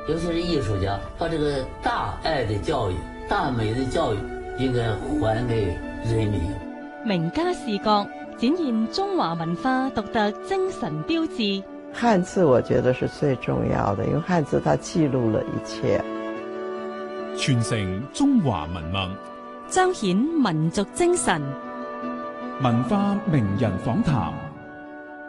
尤其是艺术家，把这个大爱的教育、大美的教育应该还给人民。 名家視覺展現中華文化獨特精神標誌。 漢字我覺得是最重要的，因為漢字它記錄了一切， 傳承中華文脈， 彰顯民族精神。 文化名人訪談。